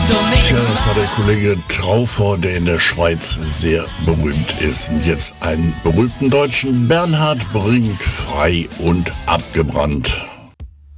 Tja, das war der Kollege Traufer, der in der Schweiz sehr berühmt ist. Und jetzt einen berühmten Deutschen, Bernhard Brink, frei und abgebrannt.